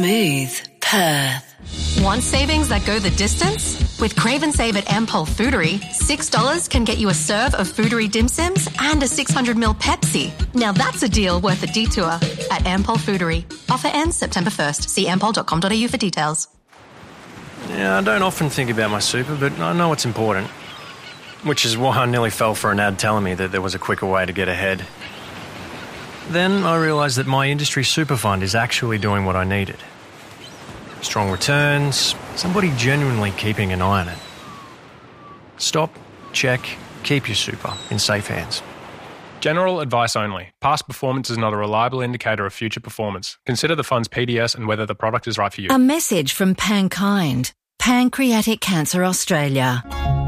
Smooth Perth. Want savings that go the distance? With Crave and Save at Ampol Foodery, $6 can get you a serve of Foodery dim sims and a 600ml Pepsi. Now that's a deal worth a detour at Ampol Foodery. Offer ends September 1st. See ampol.com.au for details. Yeah, I don't often think about my super, but I know it's important. Which is why I nearly fell for an ad telling me that there was a quicker way to get ahead. Then I realised that my industry super fund is actually doing what I needed. Strong returns, somebody genuinely keeping an eye on it. Stop, check, keep your super in safe hands. General advice only. Past performance is not a reliable indicator of future performance. Consider the fund's PDS and whether the product is right for you. A message from Pankind, Pancreatic Cancer Australia.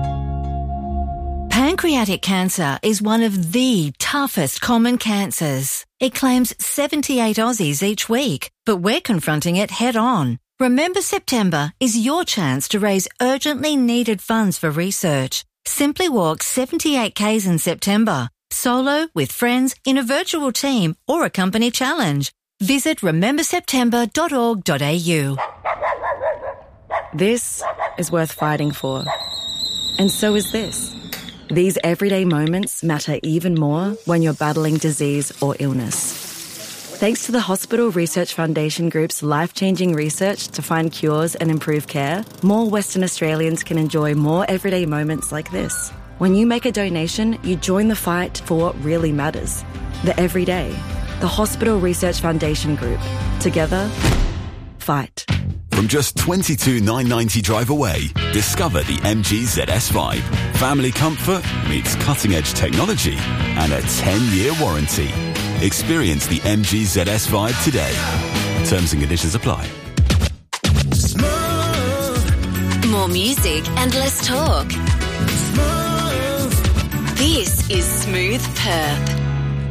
Pancreatic cancer is one of the toughest common cancers. It claims 78 Aussies each week, but we're confronting it head on. Remember September is your chance to raise urgently needed funds for research. Simply walk 78Ks in September, solo, with friends, in a virtual team or a company challenge. Visit rememberseptember.org.au. This is worth fighting for. And so is this. These everyday moments matter even more when you're battling disease or illness. Thanks to the Hospital Research Foundation Group's life-changing research to find cures and improve care, more Western Australians can enjoy more everyday moments like this. When you make a donation, you join the fight for what really matters. The everyday. The Hospital Research Foundation Group. Together, fight. From just $22,990 drive away, discover the MG ZS Vibe. Family comfort meets cutting-edge technology and a 10-year warranty. Experience the MG ZS Vibe today. Terms and conditions apply. More music and less talk. This is Smooth Perth.